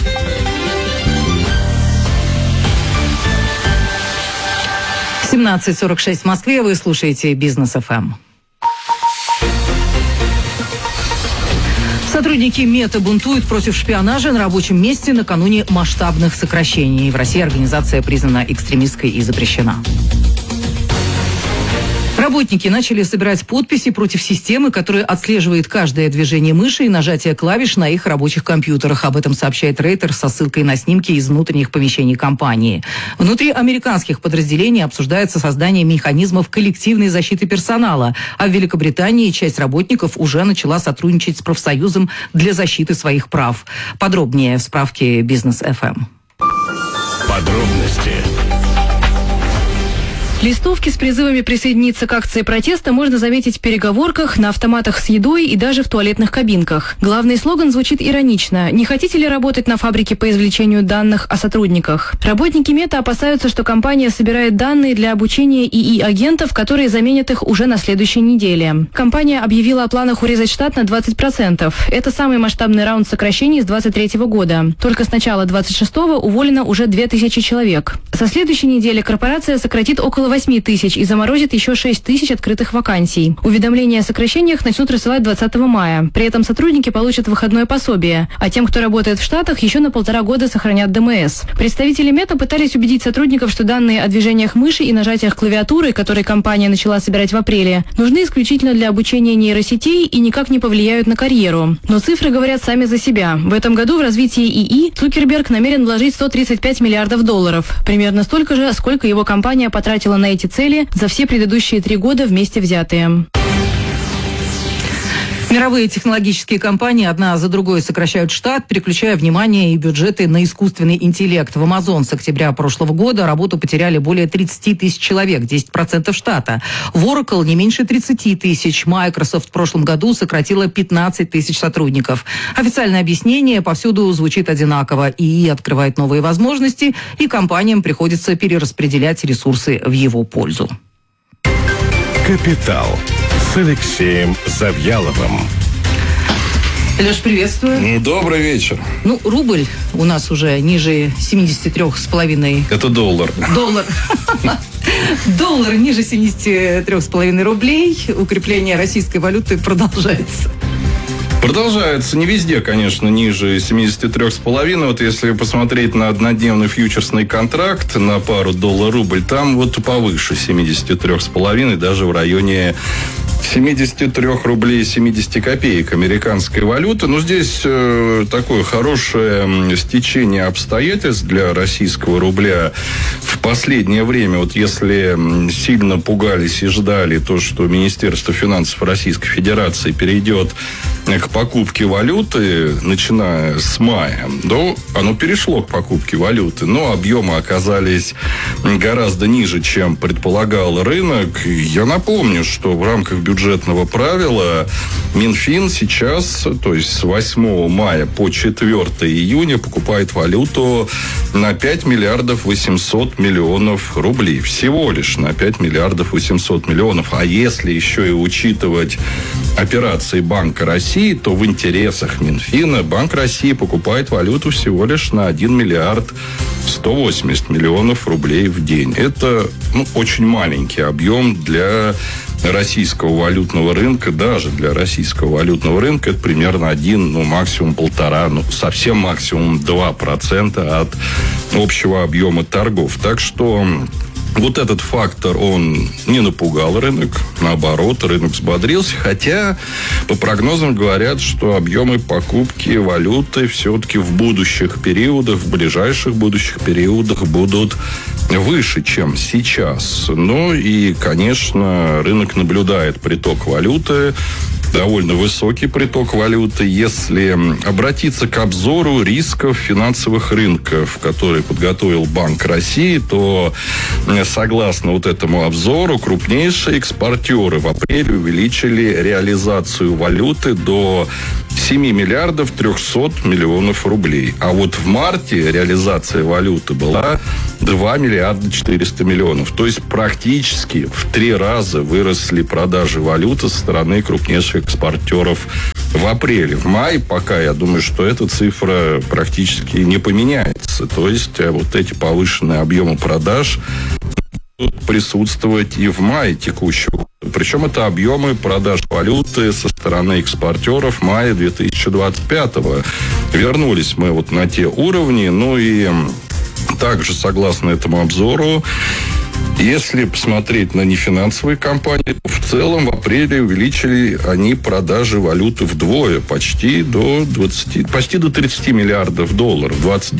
17:46 в Москве. Вы слушаете Бизнес ФМ. Сотрудники Мета бунтуют против шпионажа на рабочем месте накануне масштабных сокращений. В России организация признана экстремистской и запрещена. Работники начали собирать подписи против системы, которая отслеживает каждое движение мыши и нажатие клавиш на их рабочих компьютерах. Об этом сообщает Рейтер со ссылкой на снимки из внутренних помещений компании. Внутри американских подразделений обсуждается создание механизмов коллективной защиты персонала, а в Великобритании часть работников уже начала сотрудничать с профсоюзом для защиты своих прав. Подробнее в справке Бизнес ФМ. Подробности. Листовки с призывами присоединиться к акции протеста можно заметить в переговорках, на автоматах с едой и даже в туалетных кабинках. Главный слоган звучит иронично: «Не хотите ли работать на фабрике по извлечению данных о сотрудниках?» Работники Мета опасаются, что компания собирает данные для обучения ИИ-агентов, которые заменят их уже на следующей неделе. Компания объявила о планах урезать штат на 20%. Это самый масштабный раунд сокращений с 2023 года. Только с начала 2026-го уволено уже 2000 человек. Со следующей недели корпорация сократит около 8 тысяч и заморозит еще 6 тысяч открытых вакансий. Уведомления о сокращениях начнут рассылать 20 мая. При этом сотрудники получат выходное пособие, а тем, кто работает в Штатах, еще на 1,5 года сохранят ДМС. Представители Мета пытались убедить сотрудников, что данные о движениях мыши и нажатиях клавиатуры, которые компания начала собирать в апреле, нужны исключительно для обучения нейросетей и никак не повлияют на карьеру. Но цифры говорят сами за себя. В этом году в развитие ИИ Цукерберг намерен вложить $135 миллиардов. Примерно столько же, сколько его компания потратила на эти цели за все предыдущие 3 года вместе взятые. Мировые технологические компании одна за другой сокращают штат, переключая внимание и бюджеты на искусственный интеллект. В Amazon с октября прошлого года работу потеряли более 30 тысяч человек, 10% штата. В Oracle не меньше 30 тысяч. Microsoft в прошлом году сократила 15 тысяч сотрудников. Официальное объяснение повсюду звучит одинаково. ИИ открывает новые возможности, и компаниям приходится перераспределять ресурсы в его пользу. Капитал с Алексеем Завьяловым. Леш, приветствую. Добрый вечер. Рубль у нас уже ниже 73,5. Это доллар. Доллар ниже 73,5 рублей. Укрепление российской валюты продолжается. Продолжается не везде, конечно, ниже 73,5. Вот если посмотреть на однодневный фьючерсный контракт на пару доллар-рубль, там вот повыше 73,5, даже в районе 73 рублей 70 копеек американской валюты. Но здесь такое хорошее стечение обстоятельств для российского рубля. В последнее время, вот если сильно пугались и ждали то, что Министерство финансов Российской Федерации перейдет к покупке валюты, начиная с мая, то оно перешло к покупке валюты, но объемы оказались гораздо ниже, чем предполагал рынок. Я напомню, что в рамках бюджетного правила Минфин сейчас, то есть с 8 мая по 4 июня, покупает валюту на 5 миллиардов 800 миллионов рублей. Всего лишь на 5 миллиардов 800 миллионов. А если еще и учитывать операции Банка России, то в интересах Минфина Банк России покупает валюту всего лишь на 1 миллиард 180 миллионов рублей в день. Это очень маленький объем для российского валютного рынка. Даже для российского валютного рынка это примерно 1, максимум 1,5, совсем максимум 2% от общего объема торгов. Так что вот этот фактор, он не напугал рынок. Наоборот, рынок взбодрился. Хотя, по прогнозам говорят, что объемы покупки валюты все-таки в будущих периодах, в ближайших будущих периодах будут выше, чем сейчас. Ну и, конечно, рынок наблюдает приток валюты, довольно высокий приток валюты. Если обратиться к обзору рисков финансовых рынков, который подготовил Банк России, то, согласно вот этому обзору, крупнейшие экспортеры в апреле увеличили реализацию валюты до 7 миллиардов 300 миллионов рублей. А вот в марте реализация валюты была 2 миллиарда 400 миллионов. То есть практически в 3 раза выросли продажи валюты со стороны крупнейших экспортеров в апреле. В мае пока, я думаю, что эта цифра практически не поменяется. То есть вот эти повышенные объемы продаж будут присутствовать и в мае текущего года. Причем это объемы продаж валюты со стороны экспортеров мая 2025-го. Вернулись мы вот на те уровни. Ну и также, согласно этому обзору, если посмотреть на нефинансовые компании, то в целом в апреле увеличили они продажи валюты вдвое, почти до 30 миллиардов долларов,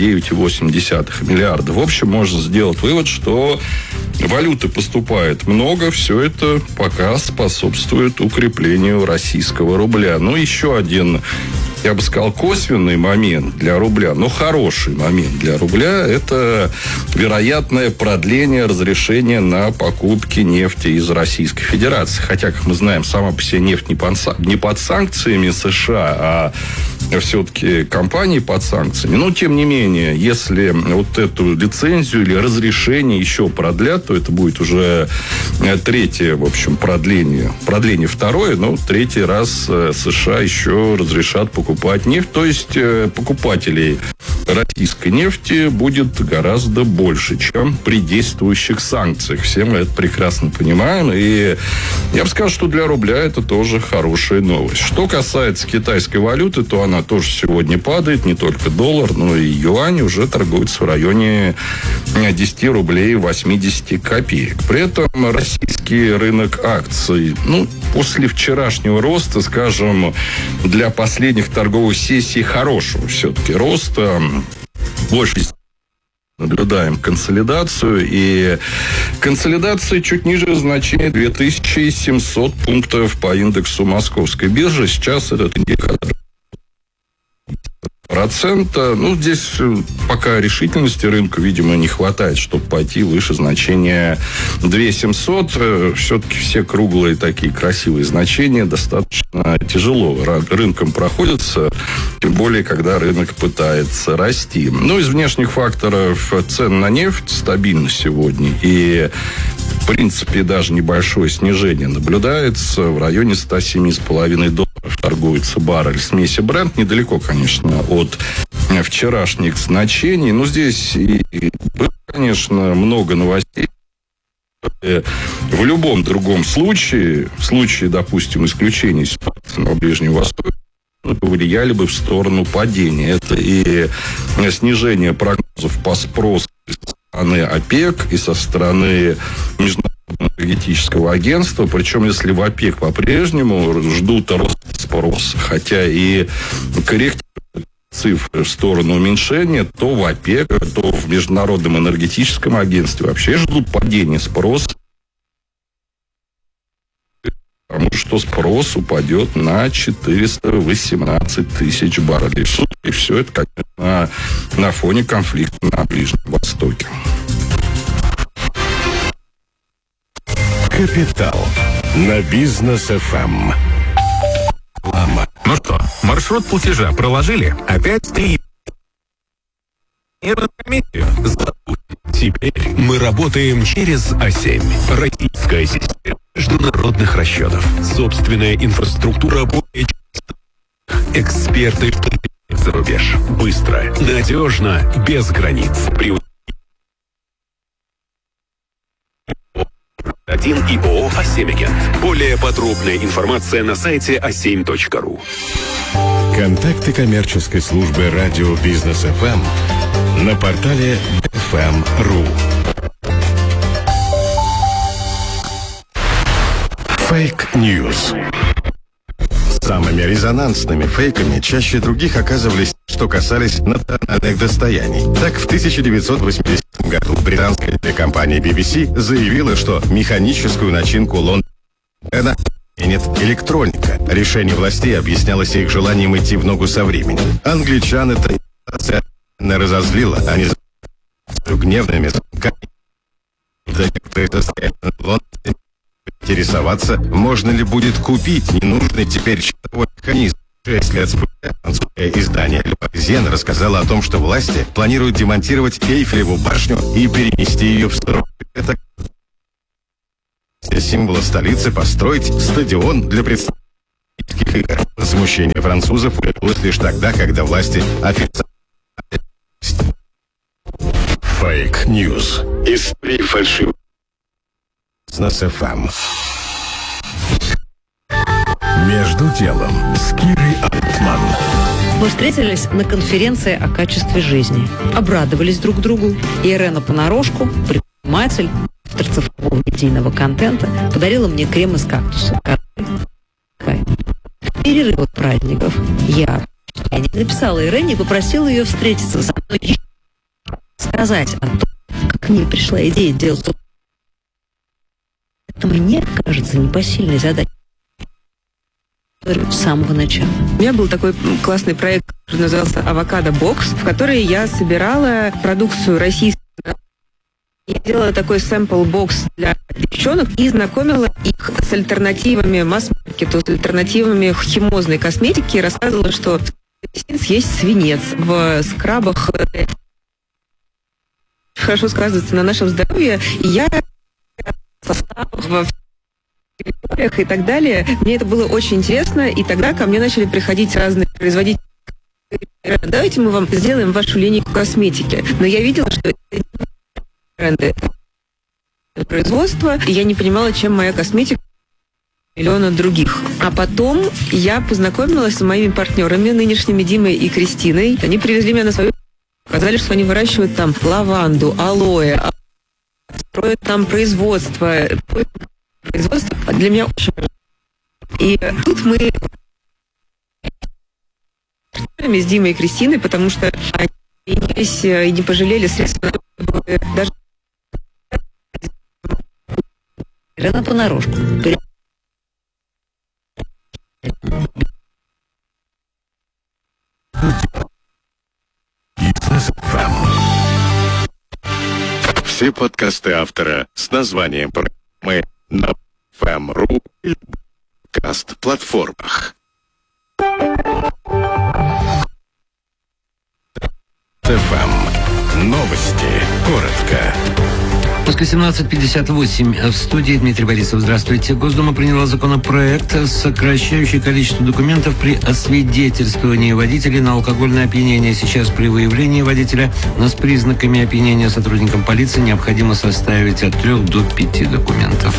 29,8 миллиарда. В общем, можно сделать вывод, что валюты поступает много, все это пока способствует укреплению российского рубля. Ну, еще один, я бы сказал, косвенный момент для рубля, но хороший момент для рубля, это вероятное продление разрешения на покупки нефти из Российской Федерации. Хотя, как мы знаем, сама по себе нефть не под санкциями США, а все-таки компании под санкциями. Но, тем не менее, если вот эту лицензию или разрешение еще продлят, то это будет уже третье, в общем, продление. Продление второе, но третий раз США еще разрешат покупать нефть. То есть покупателей российской нефти будет гораздо больше, чем при действующих санкциях. Все мы это прекрасно понимаем. И я бы сказал, что для рубля это тоже хорошая новость. Что касается китайской валюты, то она тоже сегодня падает. Не только доллар, но и юань уже торгуется в районе 10 рублей 80 копеек. При этом российский рынок акций, после вчерашнего роста, скажем, для последних торговых сессий хорошего все-таки роста, больше наблюдаем консолидацию, и консолидация чуть ниже значения 2700 пунктов по индексу Московской биржи. Сейчас этот индикатор процента. Здесь пока решительности рынка, видимо, не хватает, чтобы пойти выше значения 2700. Все-таки все круглые такие красивые значения достаточно тяжело рынком проходятся, тем более, когда рынок пытается расти. Из внешних факторов цен на нефть стабильны сегодня, и в принципе даже небольшое снижение наблюдается. В районе $107,5 торгуется баррель смеси Brent. Недалеко, конечно, от вчерашних значений. Но здесь, конечно, много новостей. В любом другом случае, в случае, допустим, исключения ситуации на Ближнем Востоке, повлияли бы в сторону падения. Это и снижение прогнозов по спросу со стороны ОПЕК и со стороны Международного энергетического агентства. Причем, если в ОПЕК по-прежнему ждут роста спроса, хотя и корректируют цифры в сторону уменьшения, то в ОПЕК, то в Международном энергетическом агентстве вообще ждут падения спроса. Потому что спрос упадет на 418 тысяч баррелей в сутки. И все это, конечно, на фоне конфликта на Ближнем Востоке. Капитал на Бизнес ФМ. Ну что, маршрут платежа проложили? Опять 3. Теперь мы работаем через А7. Российская система международных расчетов. Собственная инфраструктура более эксперты за рубеж. Быстро, надежно, без границ. Один и ООО «А7-агент». Более подробная информация на сайте a7.ru. Контакты коммерческой службы радио Бизнес ФМ на портале fm.ru. Фейк-ньюс. Самыми резонансными фейками чаще других оказывались, что касались национальных достояний. Так, в 1980 году британская телекомпания BBC заявила, что механическую начинку Лондона заменит электроника. Решение властей объяснялось их желанием идти в ногу со временем. Англичан это разозлило, они гневными звонками за некоторые состояния в Лондоне интересоваться, можно ли будет купить ненужный теперь часовой механизм. 6 лет спустя французское издание «Le Parisien» рассказало о том, что власти планируют демонтировать Эйфелеву башню и перенести ее в сторону. Это символа столицы построить стадион для представительских игр. Возмущение французов появилось лишь тогда, когда власти официально фейк-ньюс. Истории фальшивых. Бизнес ФМ. Между делом с Кирой Алтман. Мы встретились на конференции о качестве жизни. Обрадовались друг другу. И Ирена Понарошку, предприниматель, автор цифрового медийного контента, подарила мне крем из кактуса. В перерыв от праздников я написала Ирене и попросила ее встретиться со мной, сказать о том, как к ней пришла идея делать. Это мне кажется непосильной задачей с самого начала. У меня был такой классный проект, который назывался «Авокадо Бокс», в который я собирала продукцию российскую. Я делала такой сэмпл-бокс для девчонок и знакомила их с альтернативами масс-маркету, с альтернативами химозной косметики, и рассказывала, что есть свинец в скрабах, хорошо сказывается на нашем здоровье, и я в территориях и так далее. Мне это было очень интересно, и тогда ко мне начали приходить разные производители. Давайте мы вам сделаем вашу линейку косметики. Но я видела, что это бренды производства, и я не понимала, чем моя косметика миллиона других. А потом я познакомилась с моими партнерами, нынешними Димой и Кристиной. Они привезли меня на свою... Сказали, что они выращивают там лаванду, алоэ, строят там производство. Производство для меня очень важно. И тут мы с Димой и Кристиной, потому что они и не пожалели средств, даже Ирена Понарошку. Все подкасты автора с названием программы на FM.ru и подкаст-платформах. ФМ. Новости. Коротко. После 17:58 в студии Дмитрий Борисов. Здравствуйте. Госдума приняла законопроект, сокращающий количество документов при освидетельствовании водителей на алкогольное опьянение. Сейчас при выявлении водителя с признаками опьянения сотрудникам полиции необходимо составить от 3 до 5 документов.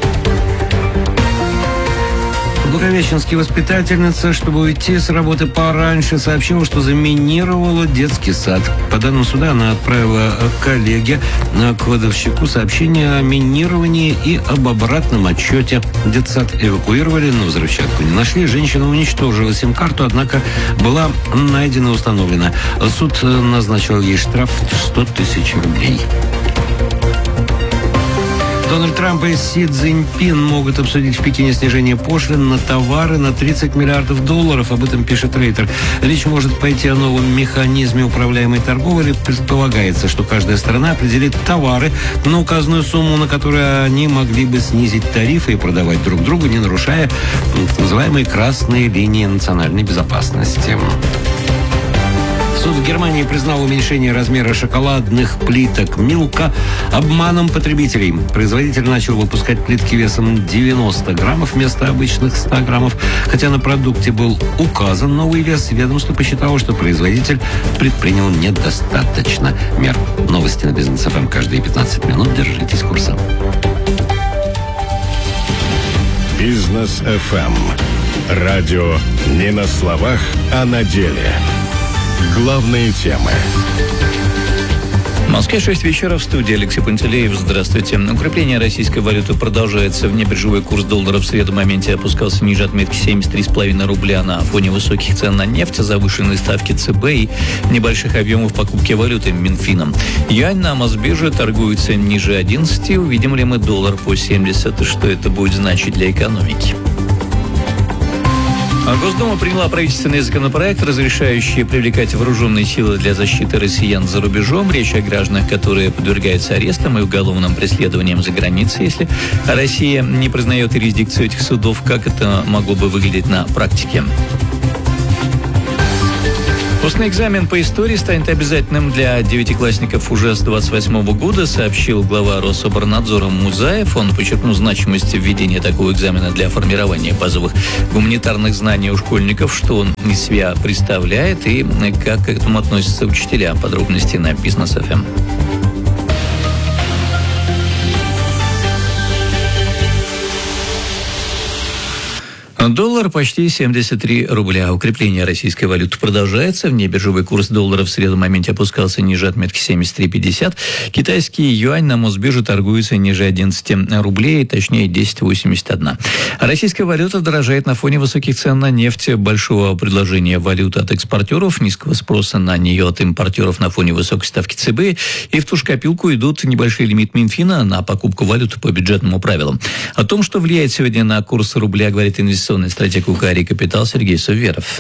Благовещенская воспитательница, чтобы уйти с работы пораньше, сообщила, что заминировала детский сад. По данным суда, она отправила коллеге, кладовщику, сообщение о минировании и об обратном отчете. Детсад эвакуировали, но взрывчатку не нашли. Женщина уничтожила сим-карту, однако была найдена и установлена. Суд назначил ей штраф в 100 тысяч рублей. Дональд Трамп и Си Цзиньпин могут обсудить в Пекине снижение пошлин на товары на $30 миллиардов. Об этом пишет Рейтер. Речь может пойти о новом механизме управляемой торговли. Предполагается, что каждая сторона определит товары на указанную сумму, на которую они могли бы снизить тарифы и продавать друг другу, не нарушая так называемые красные линии национальной безопасности. Суд в Германии признал уменьшение размера шоколадных плиток Милка обманом потребителей. Производитель начал выпускать плитки весом 90 граммов вместо обычных 100 граммов. Хотя на продукте был указан новый вес, ведомство посчитало, что производитель предпринял недостаточно мер. Новости на Бизнес ФМ каждые 15 минут. Держитесь курса. Бизнес ФМ. Радио не на словах, а на деле. Главные темы. В Москве 6 вечера, в студии Алексей Пантелеев. Здравствуйте. Укрепление российской валюты продолжается. Внебиржевой курс доллара в среду в моменте опускался ниже отметки 73,5 рубля на фоне высоких цен на нефть, завышенной ставки ЦБ и небольших объемов покупки валюты Минфином. Юань на Мосбирже торгуется ниже 11. Увидим ли мы доллар по 70 и что это будет значить для экономики? Госдума приняла правительственный законопроект, разрешающий привлекать вооруженные силы для защиты россиян за рубежом. Речь о гражданах, которые подвергаются арестам и уголовным преследованиям за границей, если Россия не признает юрисдикцию этих судов. Как это могло бы выглядеть на практике? Устный экзамен по истории станет обязательным для девятиклассников уже с 2028 года, сообщил глава Рособорнадзора Музаев. Он подчеркнул значимость введения такого экзамена для формирования базовых гуманитарных знаний у школьников, что он из себя представляет и как к этому относятся учителя. Подробности на Бизнес ФМ. Доллар почти 73 рубля. Укрепление российской валюты продолжается. Внебиржевой курс доллара в среду в моменте опускался ниже отметки 73,50. Китайский юань на Мосбирже торгуется ниже 11 рублей, точнее 10,81. Российская валюта дорожает на фоне высоких цен на нефть, большого предложения валюты от экспортеров, низкого спроса на нее от импортеров на фоне высокой ставки ЦБ. И в ту же копилку идут небольшие лимиты Минфина на покупку валюты по бюджетному правилу. О том, что влияет сегодня на курс рубля, говорит инвестиционный стратег УКАРИ «Капитал» Сергей Суверов.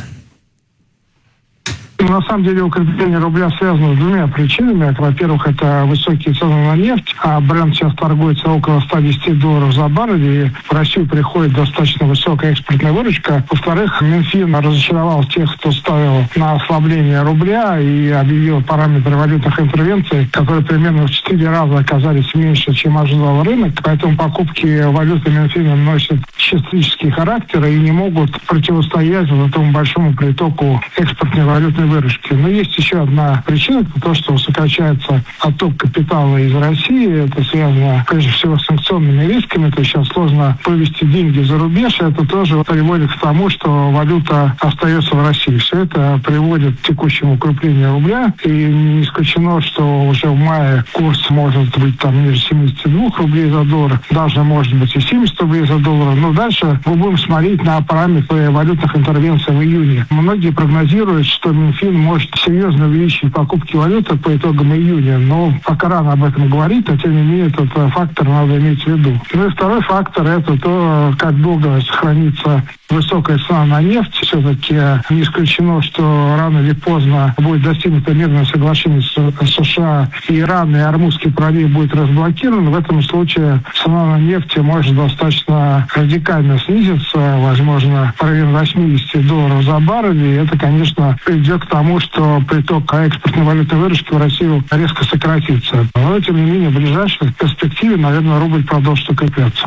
На самом деле укрепление рубля связано с двумя причинами. Во-первых, это высокие цены на нефть, а бренд сейчас торгуется около $110 за баррель, и в Россию приходит достаточно высокая экспортная выручка. Во-вторых, Минфин разочаровал тех, кто ставил на ослабление рубля и объявил параметры валютных интервенций, которые примерно в 4 раза оказались меньше, чем ожидал рынок. Поэтому покупки валюты Минфина носят частический характер и не могут противостоять вот этому большому притоку экспортной валютной выручки. Но есть еще одна причина, это то, что сокращается отток капитала из России. Это связано, прежде всего, с санкционными рисками. То есть сейчас сложно вывести деньги за рубеж. Это тоже приводит к тому, что валюта остается в России. Все это приводит к текущему укреплению рубля. И не исключено, что уже в мае курс может быть там ниже 72 рублей за доллар. Даже может быть и 70 рублей за доллар. Но дальше мы будем смотреть на параметры валютных интервенций в июне. Многие прогнозируют, что Минфин может серьезно увеличить покупки валюты по итогам июня, но пока рано об этом говорить, но тем не менее этот фактор надо иметь в виду. Ну и второй фактор — это то, как долго сохранится высокая цена на нефть. Все-таки не исключено, что рано или поздно будет достигнуто мирное соглашение с США, и Иран, и Ормузский пролив будет разблокирован. В этом случае цена на нефть может достаточно радикально снизиться, возможно, в районе $80 за баррель, и это, конечно, приведет к тому, что приток экспортной валютной выручки в Россию резко сократится. Но, тем не менее, в ближайшей перспективе, наверное, рубль продолжит укрепляться.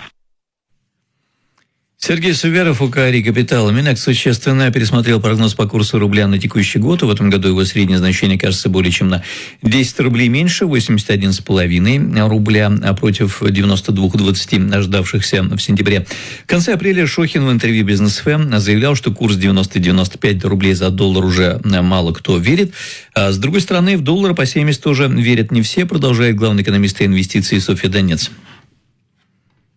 Сергей Суверов, УКАРИ «Капитал». Минэкс существенно пересмотрел прогноз по курсу рубля на текущий год. В этом году его среднее значение кажется более чем на 10 рублей меньше, 81,5 рубля, против 92,20 ожидавшихся в сентябре. В конце апреля Шохин в интервью «Бизнес ФМ» заявлял, что курс 90-95 рублей за доллар уже мало кто верит. А с другой стороны, в доллар по 70 тоже верят не все, продолжает главный экономист инвестиций Софья Донец.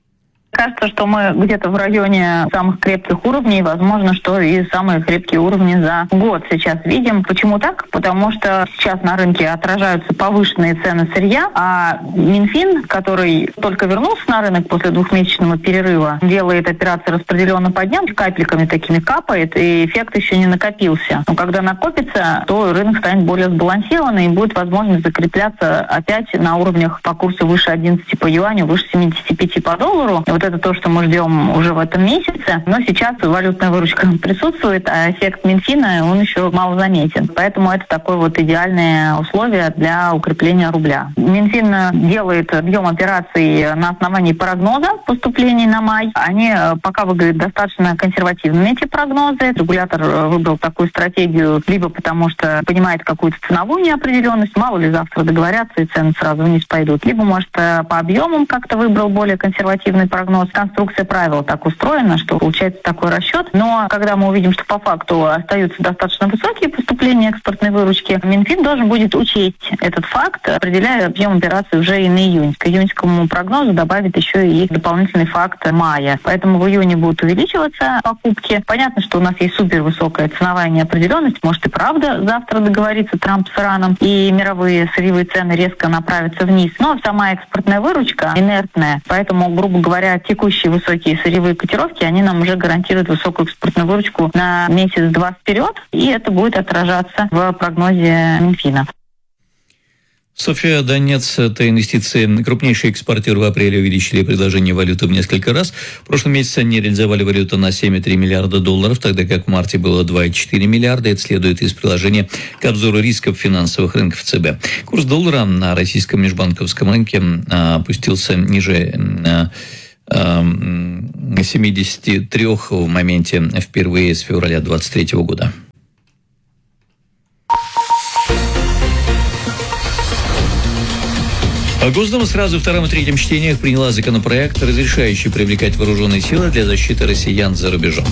Кажется, что мы где-то в районе самых крепких уровней, возможно, что и самые крепкие уровни за год сейчас видим. Почему так? Потому что сейчас на рынке отражаются повышенные цены сырья, а Минфин, который только вернулся на рынок после двухмесячного перерыва, делает операции распределенно по дням, капельками такими капает, и эффект еще не накопился. Но когда накопится, то рынок станет более сбалансированный, и будет возможность закрепляться опять на уровнях по курсу выше 11 по юаню, выше 75 по доллару. Вот это то, что мы ждем уже в этом месяце. Но сейчас валютная выручка присутствует, а эффект Минфина, он еще мало заметен. Поэтому это такое вот идеальное условие для укрепления рубля. Минфин делает объем операций на основании прогноза поступлений на май. Они пока выглядят достаточно консервативными, эти прогнозы. Регулятор выбрал такую стратегию либо потому, что понимает какую-то ценовую неопределенность, мало ли завтра договорятся и цены сразу вниз пойдут. Либо, может, по объемам как-то выбрал более консервативный прогноз. Конструкция правил так устроена, что получается такой расчет. Но когда мы увидим, что по факту остаются достаточно высокие поступления экспортной выручки, Минфин должен будет учесть этот факт, определяя объем операций уже и на июнь. К июньскому прогнозу добавит еще и дополнительный факт мая. Поэтому в июне будут увеличиваться покупки. Понятно, что у нас есть супервысокая ценовая неопределенность. Может и правда завтра договорится Трамп с Ираном, и мировые сырьевые цены резко направятся вниз. Но сама экспортная выручка инертная. Поэтому, грубо говоря, текущие высокие сырьевые котировки, они нам уже гарантируют высокую экспортную выручку на месяц-два вперед, и это будет отражаться в прогнозе Минфина. Софья Донец, это инвестиции. Крупнейшие экспортеры в апреле увеличили предложение валюты в несколько раз. В прошлом месяце они реализовали валюту на 7,3 миллиарда долларов, тогда как в марте было 2,4 миллиарда. Это следует из приложения к обзору рисков финансовых рынков ЦБ. Курс доллара на российском межбанковском рынке опустился ниже 73 в моменте впервые с февраля 2023 года. Госдума сразу в втором и третьем чтениях приняла законопроект, разрешающий привлекать вооруженные силы для защиты россиян за рубежом.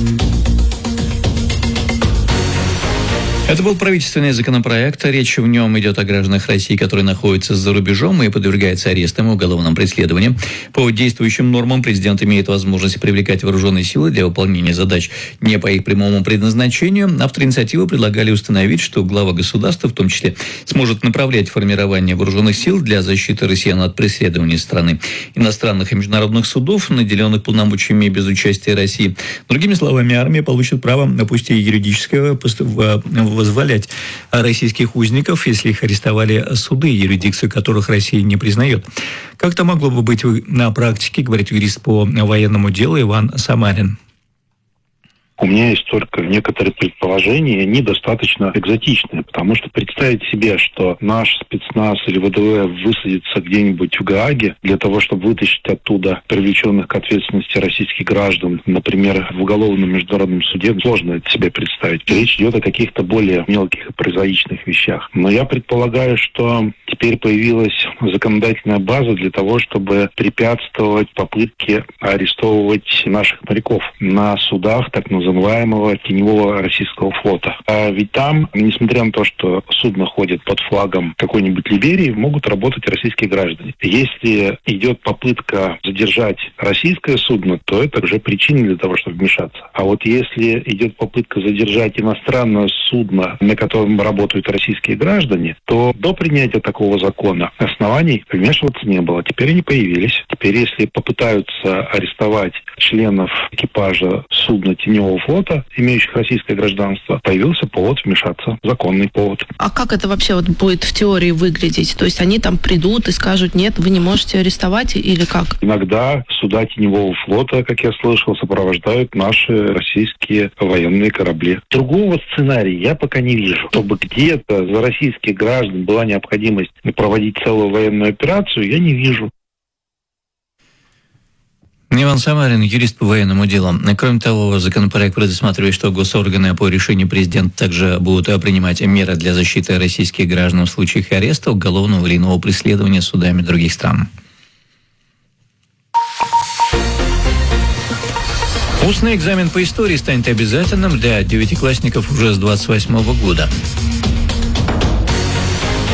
Это был правительственный законопроект. Речь в нем идет о гражданах России, которые находятся за рубежом и подвергаются арестам и уголовным преследованиям. По действующим нормам президент имеет возможность привлекать вооруженные силы для выполнения задач не по их прямому предназначению. Авторы инициативы предлагали установить, что глава государства, в том числе, сможет направлять формирование вооруженных сил для защиты россиян от преследования страны иностранных и международных судов, наделенных полномочиями без участия России. Другими словами, армия получит право, пусть и юридическое, вызволять российских узников, если их арестовали суды, юрисдикцию которых Россия не признает. Как это могло бы быть на практике, говорит юрист по военному делу Иван Самарин. У меня есть только некоторые предположения, они достаточно экзотичные, потому что представить себе, что наш спецназ или ВДВ высадится где-нибудь в Гааге для того, чтобы вытащить оттуда привлеченных к ответственности российских граждан, например, в уголовном международном суде, сложно это себе представить. Речь идет о каких-то более мелких и прозаичных вещах. Но я предполагаю, что теперь появилась законодательная база для того, чтобы препятствовать попытке арестовывать наших моряков на судах, так называемого теневого российского флота. А ведь там, несмотря на то, что судно ходит под флагом какой-нибудь Либерии, могут работать российские граждане. Если идет попытка задержать российское судно, то это уже причина для того, чтобы вмешаться. А вот если идет попытка задержать иностранное судно, на котором работают российские граждане, то до принятия такого закона оснований вмешиваться не было. Теперь они появились. Теперь, если попытаются арестовать членов экипажа судна теневого флота, имеющих российское гражданство, появился повод вмешаться, законный повод. А как это вообще будет в теории выглядеть? То есть они там придут и скажут, нет, вы не можете арестовать или как? Иногда суда теневого флота, как я слышал, сопровождают наши российские военные корабли. Другого сценария я пока не вижу. Чтобы где-то за российских граждан была необходимость проводить целую военную операцию, я не вижу. Иван Самарин, юрист по военному делу. Кроме того, законопроект предусматривает, что госорганы по решению президента также будут принимать меры для защиты российских граждан в случаях ареста, уголовного или иного преследования судами других стран. Устный экзамен по истории станет обязательным для девятиклассников уже с 2028 года.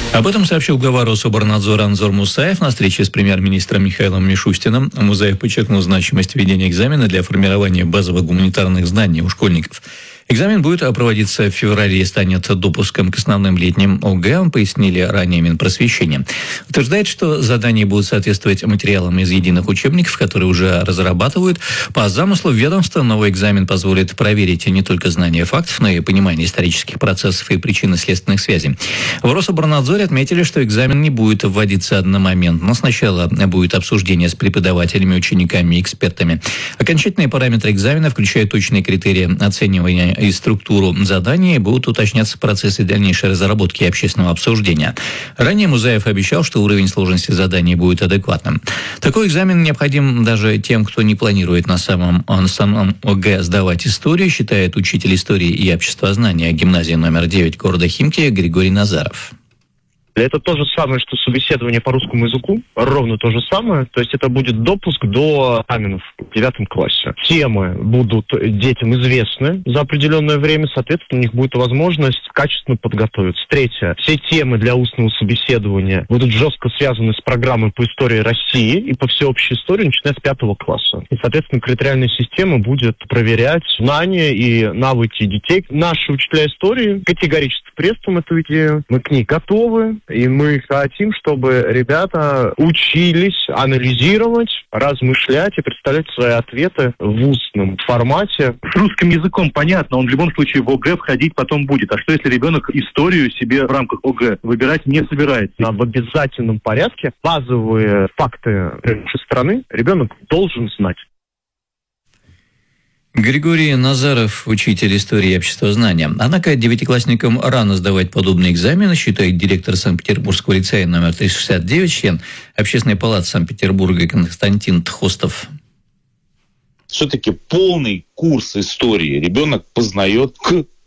Об этом сообщил глава Рособорнадзора Анзор Мусаев на встрече с премьер-министром Михаилом Мишустиным. Мусаев подчеркнул значимость введения экзамена для формирования базовых гуманитарных знаний у школьников. Экзамен будет проводиться в феврале и станет допуском к основным летним ОГЭ, пояснили ранее Минпросвещения. Утверждает, что задания будут соответствовать материалам из единых учебников, которые уже разрабатывают. По замыслу ведомства новый экзамен позволит проверить не только знание фактов, но и понимание исторических процессов и причинно-следственных связей. В Рособорнадзоре отметили, что экзамен не будет вводиться одномоментно. Сначала будет обсуждение с преподавателями, учениками и экспертами. Окончательные параметры экзамена, включая точные критерии оценивания и структуру заданий, будут уточняться в процессе дальнейшей разработки и общественного обсуждения. Ранее Мусаев обещал, что уровень сложности заданий будет адекватным. Такой экзамен необходим даже тем, кто не планирует на самом ОГЭ сдавать историю, считает учитель истории и обществознания гимназии номер 9 города Химки Григорий Назаров. Это то же самое, что собеседование по русскому языку, ровно то же самое. То есть это будет допуск до экзаменов в 9 классе. Темы будут детям известны за определенное время, соответственно, у них будет возможность качественно подготовиться. Третье. Все темы для устного собеседования будут жестко связаны с программой по истории России и по всеобщей истории, начиная с 5 класса. И, соответственно, критериальная система будет проверять знания и навыки детей. Наши учителя истории категорически приветствуем эту идею. Мы к ней готовы. И мы хотим, чтобы ребята учились анализировать, размышлять и представлять свои ответы в устном формате. С русским языком понятно, он в любом случае в ОГЭ входить потом будет. А что если ребенок историю себе в рамках ОГЭ выбирать не собирается? В обязательном порядке базовые факты нашей страны ребенок должен знать. Григорий Назаров, учитель истории и обществознания. Однако девятиклассникам рано сдавать подобные экзамены, считает директор Санкт-Петербургского лицея номер 369, член Общественной палаты Санкт-Петербурга Константин Тхостов. Все-таки полный курс истории ребенок познает к